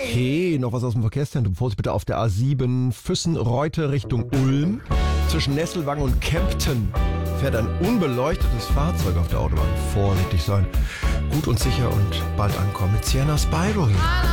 Hey, noch was aus dem Verkehrszentrum. Vorsicht bitte auf der A7 Füssen-Reute Richtung Ulm. Zwischen Nesselwang und Kempten fährt ein unbeleuchtetes Fahrzeug auf der Autobahn. Vorsichtig sein. Gut und sicher und bald ankommen mit Sienna Spyro hier.